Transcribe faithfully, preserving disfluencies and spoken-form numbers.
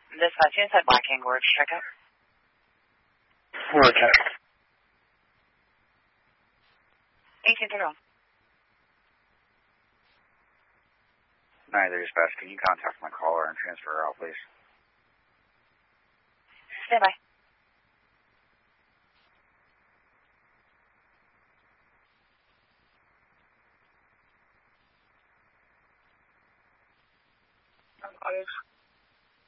This uh, Suicide Black Kangaroo checkup. Okay. eighteen thirty-one. Neither dispatch. Can you contact my caller and transfer her out, please? Stand by. Audio